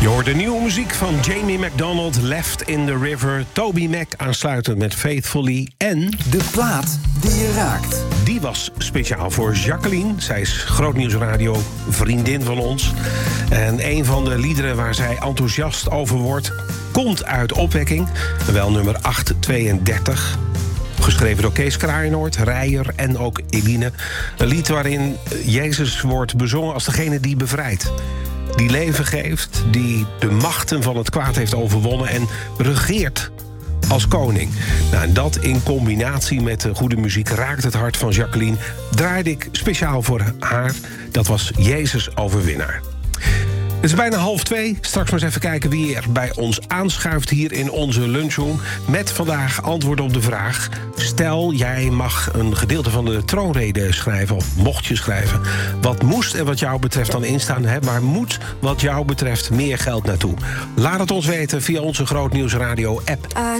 Je hoort de nieuwe muziek van Jamie McDonald, Left in the River. Toby Mac aansluitend met Faithfully. En de plaat die je raakt. Die was speciaal voor Jacqueline. Zij is Grootnieuwsradio, vriendin van ons. En een van de liederen waar zij enthousiast over wordt komt uit Opwekking. Wel nummer 832. Geschreven door Kees Kraaienoord, Rijer en ook Eline. Een lied waarin Jezus wordt bezongen als degene die bevrijdt. Die leven geeft, die de machten van het kwaad heeft overwonnen en regeert als koning. Nou, en dat in combinatie met de goede muziek raakt het hart van Jacqueline. Draaide ik speciaal voor haar. Dat was Jezus Overwinnaar. Het is bijna 1:30. Straks maar eens even kijken wie er bij ons aanschuift hier in onze lunchroom. Met vandaag antwoord op de vraag: stel, jij mag een gedeelte van de troonrede schrijven, of mocht je schrijven. Wat moest er wat jou betreft dan instaan? Waar moet wat jou betreft meer geld naartoe? Laat het ons weten via onze Grootnieuwsradio app. I